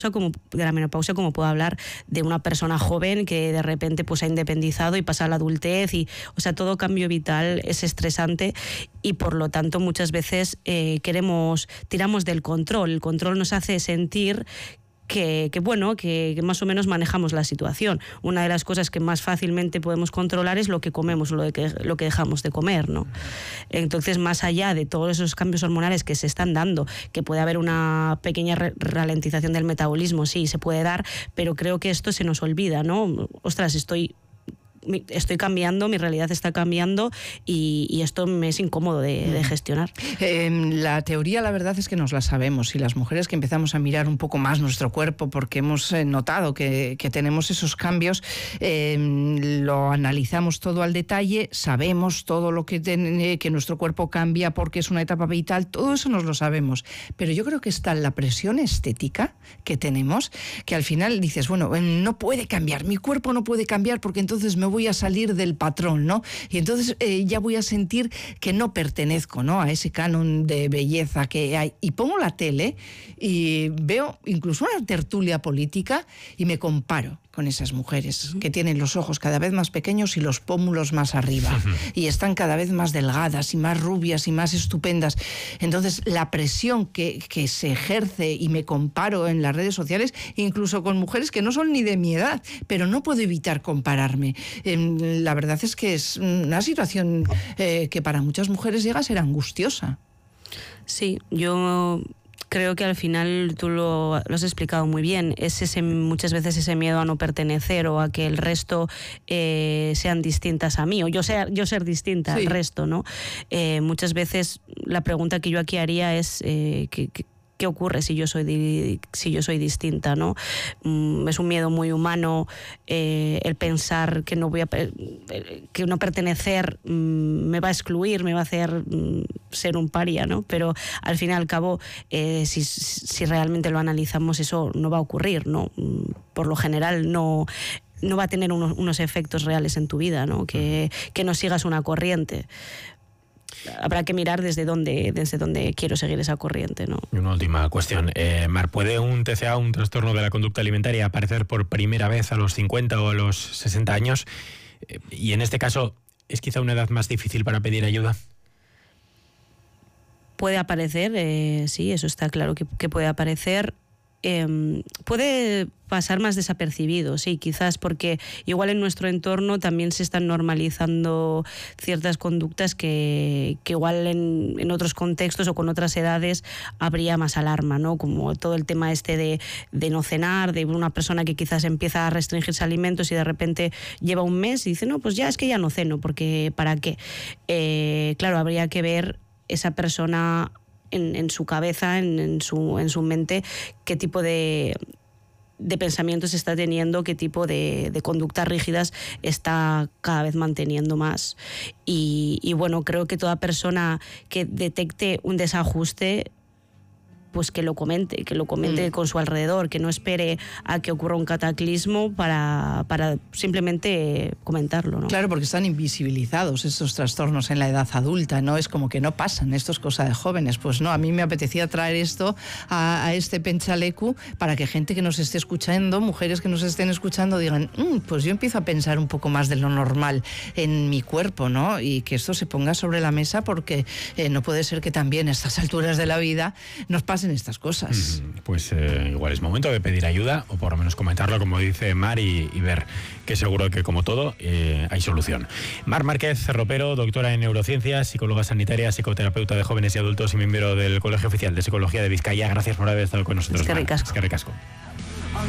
como de la menopausia, como puedo hablar de una persona joven que de repente pues ha independizado y pasa a la adultez, y o sea, todo cambio vital es estresante, y por lo tanto muchas veces tiramos del control. El control nos hace sentir que más o menos manejamos la situación. Una de las cosas que más fácilmente podemos controlar es lo que comemos, lo que dejamos de comer, ¿no? Entonces, más allá de todos esos cambios hormonales que se están dando, que puede haber una pequeña ralentización del metabolismo, sí, se puede dar, pero creo que esto se nos olvida, ¿no? Ostras, estoy cambiando, mi realidad está cambiando, y esto me es incómodo de gestionar. La teoría, la verdad es que nos la sabemos, y las mujeres que empezamos a mirar un poco más nuestro cuerpo porque hemos notado que tenemos esos cambios, lo analizamos todo al detalle, sabemos todo lo que nuestro cuerpo cambia porque es una etapa vital, todo eso nos lo sabemos, pero yo creo que está la presión estética que tenemos, que al final dices, bueno, no puede cambiar, mi cuerpo no puede cambiar porque entonces me voy a salir del patrón, ¿no? Y entonces ya voy a sentir que no pertenezco, ¿no?, a ese canon de belleza que hay. Y pongo la tele y veo incluso una tertulia política y me comparo con esas mujeres que tienen los ojos cada vez más pequeños y los pómulos más arriba y están cada vez más delgadas y más rubias y más estupendas. Entonces, la presión que se ejerce, y me comparo en las redes sociales, incluso con mujeres que no son ni de mi edad, pero no puedo evitar compararme. La verdad es que es una situación que para muchas mujeres llega a ser angustiosa. Sí, yo creo que al final tú lo has explicado muy bien. Es muchas veces ese miedo a no pertenecer, o a que el resto sean distintas a mí, o yo ser distinta al resto, ¿no? Muchas veces la pregunta que yo aquí haría es ¿qué ocurre si yo soy distinta, ¿no? Es un miedo muy humano el pensar que que no pertenecer me va a excluir, me va a hacer ser un paria, ¿no? Pero al fin y al cabo, si realmente lo analizamos, eso no va a ocurrir, ¿no? Por lo general no va a tener unos efectos reales en tu vida, ¿no? Que no sigas una corriente. Habrá que mirar desde dónde quiero seguir esa corriente, ¿no? Y una última cuestión. Mar, ¿puede un TCA, un trastorno de la conducta alimentaria, aparecer por primera vez a los 50 o a los 60 años? Y en este caso, ¿es quizá una edad más difícil para pedir ayuda? Puede aparecer, sí, eso está claro que puede aparecer. Puede pasar más desapercibido, sí, quizás porque igual en nuestro entorno también se están normalizando ciertas conductas que igual en otros contextos o con otras edades habría más alarma, ¿no? Como todo el tema de no cenar, de una persona que quizás empieza a restringirse alimentos y de repente lleva un mes y dice, no, pues ya es que ya no ceno, porque ¿para qué? Claro, habría que ver esa persona en su cabeza, en su mente, qué tipo de pensamientos está teniendo, qué tipo de conductas rígidas está cada vez manteniendo más. Y bueno, creo que toda persona que detecte un desajuste, pues que lo comente con su alrededor, que no espere a que ocurra un cataclismo para simplemente comentarlo, ¿no? Claro, porque están invisibilizados estos trastornos en la edad adulta, ¿no? Es como que no pasan, esto es cosa de jóvenes. Pues no, a mí me apetecía traer esto a este Pentsaleku para que gente que nos esté escuchando, mujeres que nos estén escuchando, digan, pues yo empiezo a pensar un poco más de lo normal en mi cuerpo, ¿no? Y que esto se ponga sobre la mesa, porque no puede ser que también a estas alturas de la vida nos pasen estas cosas. Pues igual es momento de pedir ayuda, o por lo menos comentarlo, como dice Mar, y ver que seguro que, como todo, hay solución. Mar Márquez Ropero, doctora en neurociencias, psicóloga sanitaria, psicoterapeuta de jóvenes y adultos y miembro del Colegio Oficial de Psicología de Vizcaya. Gracias por haber estado con nosotros. Eskerrik asko. Eskerrik asko.